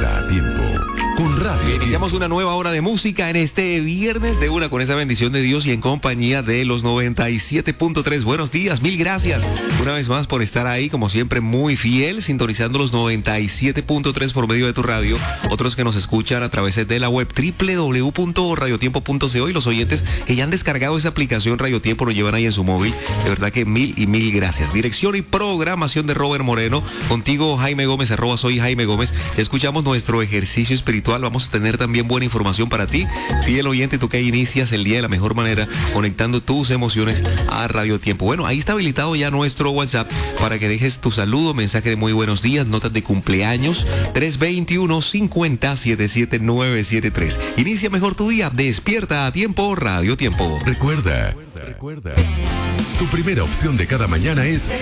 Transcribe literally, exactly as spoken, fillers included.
Despierta a tiempo con Radio. Iniciamos una nueva hora de música en este viernes de una con esa bendición de Dios y en compañía de los noventa y siete punto tres. Buenos días, mil gracias una vez más por estar ahí, como siempre muy fiel, sintonizando los noventa y siete punto tres por medio de tu radio. Otros que nos escuchan a través de la web doble u doble u doble u punto radio tiempo punto co y los oyentes que ya han descargado esa aplicación Radio Tiempo lo llevan ahí en su móvil. De verdad que mil y mil gracias. Dirección y programación de Robert Moreno. Contigo Jaime Gómez, arroba soy Jaime Gómez. Ya escuchamos nuestro ejercicio espiritual. Vamos a tener también buena información para ti, fiel oyente, tú que inicias el día de la mejor manera, conectando tus emociones a Radio Tiempo. Bueno, ahí está habilitado ya nuestro WhatsApp para que dejes tu saludo, mensaje de muy buenos días, notas de cumpleaños, tres dos uno, cinco cero, siete siete nueve siete tres. Inicia mejor tu día, despierta a tiempo, Radio Tiempo. Recuerda, recuerda, tu primera opción de cada mañana es